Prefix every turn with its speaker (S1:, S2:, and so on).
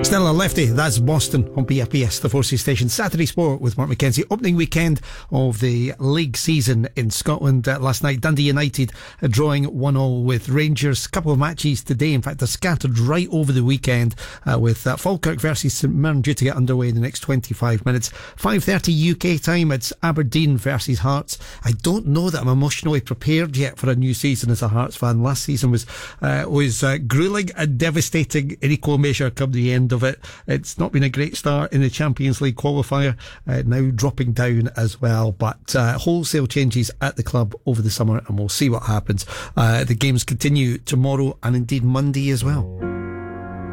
S1: Still a lefty, that's Boston on BFBS, the Forces Station. Saturday Sport with Mark McKenzie. Opening weekend of the league season in Scotland. Last night, Dundee United drawing 1-1 with Rangers. Couple of matches today, in fact they're scattered right over the weekend, with Falkirk versus St Mirren due to get underway in the next 25 minutes. 5:30 UK time, it's Aberdeen versus Hearts. I don't know that I'm emotionally prepared yet for a new season as a Hearts fan. Last season was gruelling and devastating in equal measure come the end of it. It's not been a great start in the Champions League qualifier, now dropping down as well, but wholesale changes at the club over the summer and we'll see what happens. The games continue tomorrow and indeed Monday as well.